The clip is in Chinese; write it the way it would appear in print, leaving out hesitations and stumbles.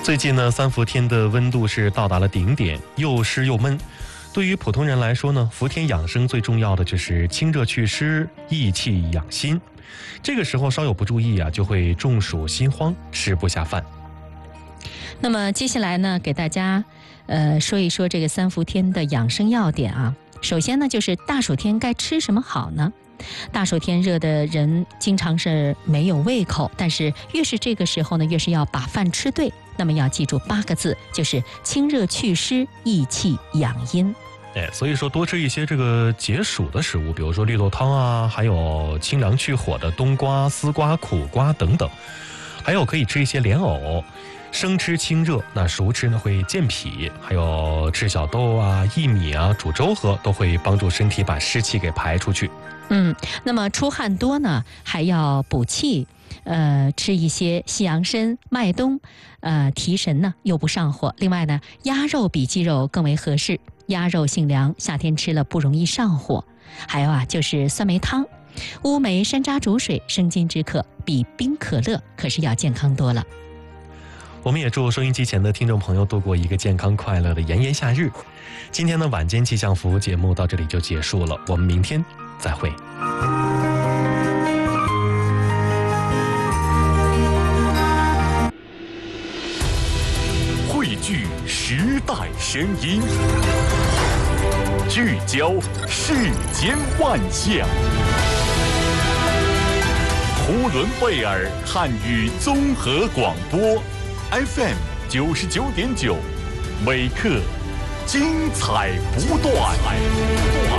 最近呢，三伏天的温度是到达了顶点，又湿又闷。对于普通人来说呢，伏天养生最重要的就是清热祛湿、益气养心。这个时候稍有不注意啊，就会中暑心慌，吃不下饭。 那么接下来呢，给大家说一说这个三伏天的养生要点啊。首先呢，就是大暑天该吃什么好呢？大暑天热的人经常是没有胃口，但是越是这个时候呢，越是要把饭吃对。那么要记住8个字，就是清热祛湿、益气养阴。 所以说多吃一些这个解暑的食物，比如说绿豆汤啊，还有清凉去火的冬瓜、丝瓜、苦瓜等等。还有可以吃一些莲藕，生吃清热，那熟吃呢会健脾。还有吃小豆啊、薏米啊，煮粥喝都会帮助身体把湿气给排出去。 那么出汗多呢，还要补气。吃一些西洋参、麦冬，提神呢又不上火。另外呢，鸭肉比鸡肉更为合适，鸭肉性凉，夏天吃了不容易上火。还有啊，就是酸梅汤，乌梅、山楂煮水，生津止渴，比冰可乐可是要健康多了。 我们也祝收音机前的听众朋友度过一个健康快乐的炎炎夏日。今天的晚间气象服务节目到这里就结束了，我们明天再会。 汇聚时代声音，聚焦世间万象。呼伦贝尔汉语综合广播 FM 99.9，每刻精彩不断。